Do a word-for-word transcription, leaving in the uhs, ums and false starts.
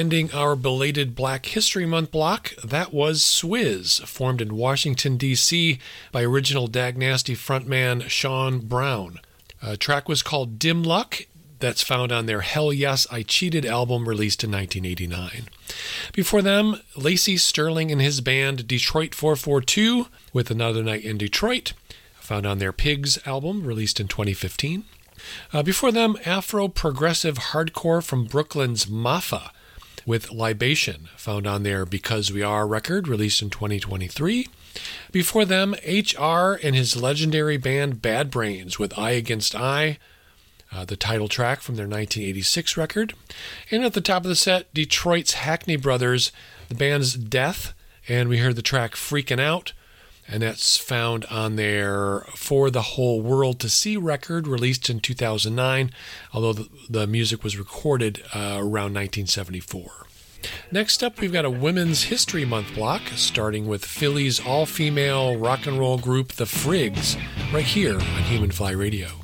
ending our belated Black History Month block, that was Swizz, formed in Washington, D C by original Dag Nasty frontman Sean Brown. The track was called Dim Luck. That's found on their Hell Yes, I Cheated album released in nineteen eighty-nine. Before them, Lacey Sterling and his band Detroit four four two with Another Night in Detroit, found on their Pigs album released in twenty fifteen. Uh, before them, Afro-progressive hardcore from Brooklyn's Maffa with Libation, found on their Because We Are record released in twenty twenty-three. Before them, H R and his legendary band Bad Brains with Eye Against Eye, Uh, the title track from their nineteen eighty-six record. And at the top of the set, Detroit's Hackney Brothers, the band's Death, and we heard the track Freakin' Out, and that's found on their For the Whole World to See record released in two thousand nine, although the, the music was recorded uh, around nineteen seventy-four. Next up, we've got a Women's History Month block, starting with Philly's all-female rock and roll group The Friggs, right here on Human Fly Radio.